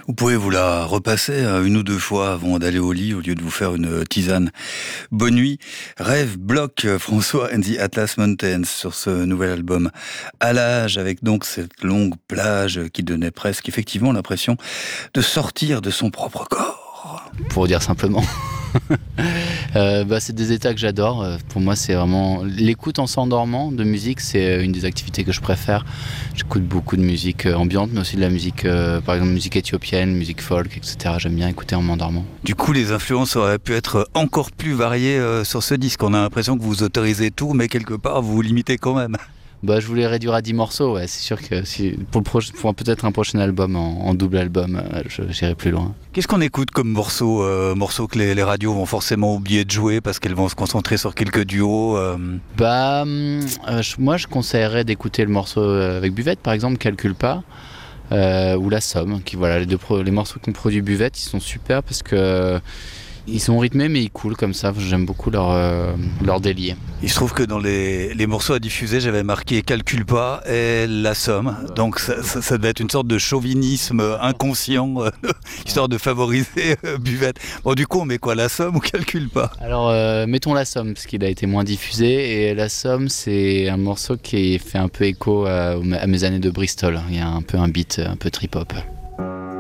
Vous pouvez vous la repasser une ou deux fois avant d'aller au lit, au lieu de vous faire une tisane. Bonne nuit. Rêve, bloc, François and the Atlas Mountains sur ce nouvel album. À l'âge, avec donc cette longue plage qui donnait presque effectivement l'impression de sortir de son propre corps. Pour dire simplement. C'est des états que j'adore. Pour moi, c'est vraiment l'écoute en s'endormant de musique, c'est une des activités que je préfère. J'écoute beaucoup de musique ambiante, mais aussi de la musique, par exemple musique éthiopienne, musique folk, etc. J'aime bien écouter en m'endormant. Du coup, les influences auraient pu être encore plus variées sur ce disque. On a l'impression que vous autorisez tout, mais quelque part vous vous limitez quand même. Je voulais réduire à 10 morceaux, ouais. C'est sûr que pour peut-être un prochain album, en double album, j'irai plus loin. Qu'est-ce qu'on écoute comme morceaux que les radios vont forcément oublier de jouer parce qu'elles vont se concentrer sur quelques duos Moi, je conseillerais d'écouter le morceau avec Buvette, par exemple, Calcule pas, ou La Somme. Les morceaux qu'ont produit Buvette, ils sont super parce que ils sont rythmés mais ils coulent comme ça, j'aime beaucoup leur délire. Il se trouve que dans les morceaux à diffuser, j'avais marqué Calcule pas et La Somme, donc ça devait être une sorte de chauvinisme inconscient, histoire de favoriser Buvette. Bon, du coup on met quoi, La Somme ou Calcule pas? Alors mettons La Somme parce qu'il a été moins diffusé, et La Somme c'est un morceau qui fait un peu écho à mes années de Bristol, il y a un peu un beat un peu trip-hop.